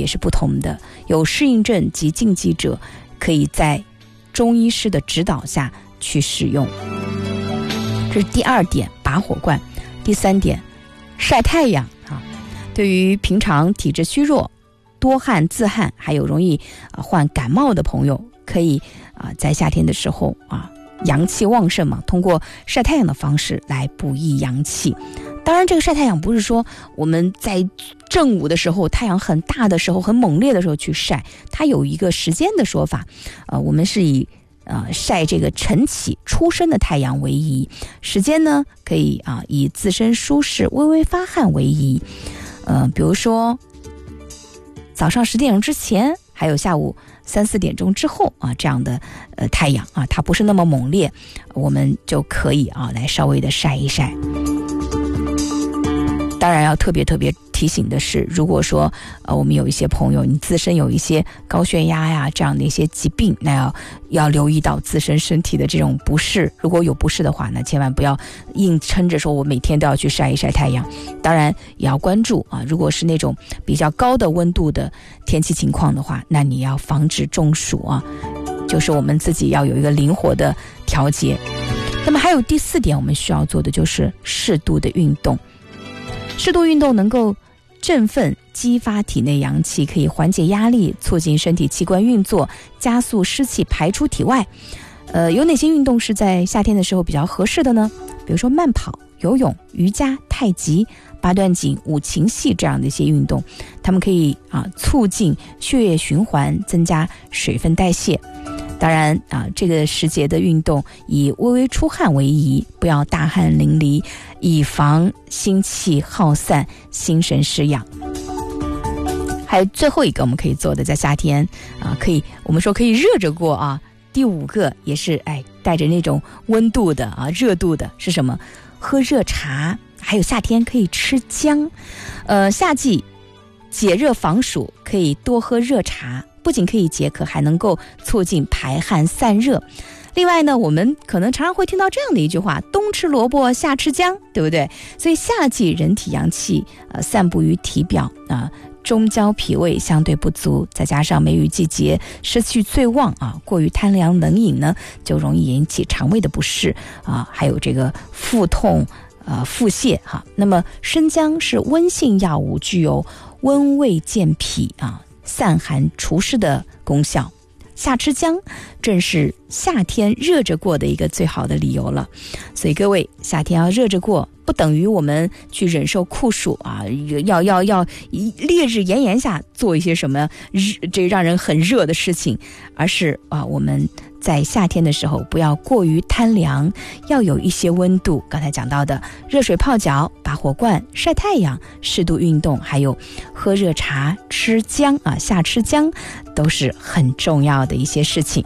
是不同的，有适应症及禁忌者可以在中医师的指导下去使用。这是第2点，拔火罐。第3点，晒太阳啊。对于平常体质虚弱、多汗自汗，还有容易患感冒的朋友，可以在夏天的时候阳气旺盛嘛，通过晒太阳的方式来补益阳气。当然这个晒太阳不是说我们在正午的时候，太阳很大的时候，很猛烈的时候去晒，它有一个时间的说法。我们是以晒这个晨起初升的太阳为宜，时间呢可以以自身舒适微微发汗为宜。比如说早上10点钟之前，还有下午3、4点钟之后这样的太阳它不是那么猛烈，我们就可以来稍微的晒一晒。当然要特别提醒的是，如果说我们有一些朋友你自身有一些高血压呀这样的一些疾病，那要留意到自身身体的这种不适。如果有不适的话，那千万不要硬撑着说我每天都要去晒一晒太阳。当然也要关注如果是那种比较高的温度的天气情况的话，那你要防止中暑就是我们自己要有一个灵活的调节。那么还有第4点我们需要做的就是适度的运动。适度运动能够振奋激发体内阳气，可以缓解压力，促进身体器官运作，加速湿气排出体外。有哪些运动是在夏天的时候比较合适的呢？比如说慢跑、游泳、瑜伽、太极、八段锦、五禽戏这样的一些运动，它们可以促进血液循环，增加水分代谢。当然这个时节的运动以微微出汗为宜，不要大汗淋漓，以防心气耗散，心神失养。还有最后一个我们可以做的，在夏天我们说可以热着过第5个也是带着那种温度的热度的是什么？喝热茶，还有夏天可以吃姜。夏季解热防暑，可以多喝热茶，不仅可以解渴，还能够促进排汗散热。另外呢，我们可能常常会听到这样的一句话，冬吃萝卜夏吃姜，对不对？所以夏季人体阳气散布于体表中焦脾胃相对不足，再加上梅雨季节湿气最旺过于贪凉冷饮呢，就容易引起肠胃的不适还有这个腹痛腹泻那么生姜是温性药物，具有温胃健脾散寒除湿的功效。夏吃姜正是夏天热着过的一个最好的理由了。所以各位，夏天要热着过，不等于我们去忍受酷暑要烈日炎炎下做一些什么这让人很热的事情，而是我们在夏天的时候不要过于贪凉，要有一些温度。刚才讲到的热水泡脚、拔火罐、晒太阳、适度运动，还有喝热茶、吃姜夏吃姜，都是很重要的一些事情。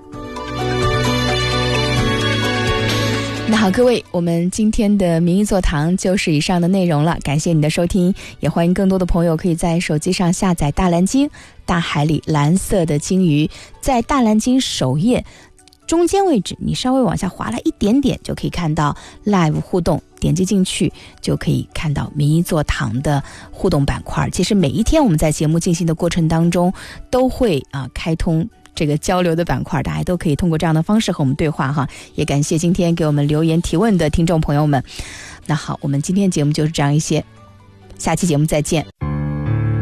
那好，各位，我们今天的名医座堂就是以上的内容了，感谢你的收听，也欢迎更多的朋友可以在手机上下载大蓝鲸，大海里蓝色的鲸鱼，在大蓝鲸首页中间位置，你稍微往下滑了一点点，就可以看到 Live 互动，点击进去就可以看到名医座堂的互动板块。其实每一天我们在节目进行的过程当中都会开通这个交流的板块，大家都可以通过这样的方式和我们对话也感谢今天给我们留言提问的听众朋友们。那好，我们今天节目就是这样一些，下期节目再见。